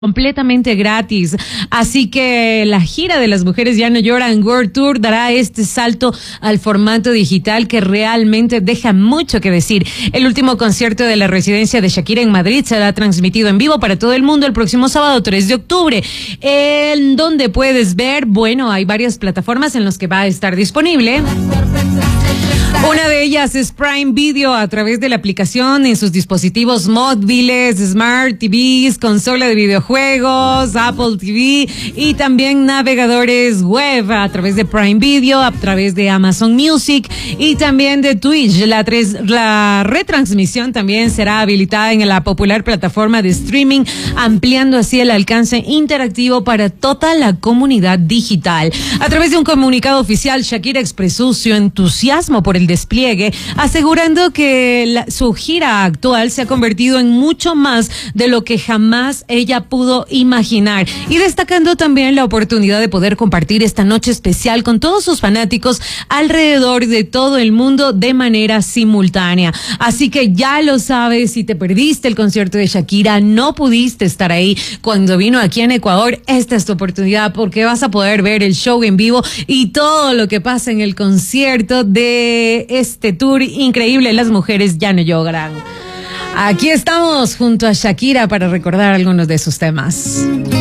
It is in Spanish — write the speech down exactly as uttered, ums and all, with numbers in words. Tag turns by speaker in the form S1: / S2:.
S1: completamente gratis. Así que la gira de las mujeres ya no lloran World Tour dará este salto al formato digital que realmente deja mucho que decir. El último concierto de la residencia de Shakira en Madrid será transmitido en vivo para todo el mundo el próximo sábado tres de octubre. En donde puedes ver, bueno, hay varias plataformas en las que va a estar disponible. Una de ellas es Prime Video a través de la aplicación en sus dispositivos móviles, Smart T Vs, consola de videojuegos, Apple T V y también navegadores web a través de Prime Video, a través de Amazon Music y también de Twitch. La, tres, la retransmisión también será habilitada en la popular plataforma de streaming, ampliando así el alcance interactivo para toda la comunidad digital. A través de un comunicado oficial, Shakira expresó su entusiasmo por el despliegue, asegurando que la, su gira actual se ha convertido en mucho más de lo que jamás ella pudo imaginar, y destacando también la oportunidad de poder compartir esta noche especial con todos sus fanáticos alrededor de todo el mundo de manera simultánea. Así que ya lo sabes, si te perdiste el concierto de Shakira, no pudiste estar ahí cuando vino aquí en Ecuador, esta es tu oportunidad porque vas a poder ver el show en vivo y todo lo que pasa en el concierto de este tour increíble. Las mujeres ya no lloran. Aquí estamos junto a Shakira para recordar algunos de sus temas.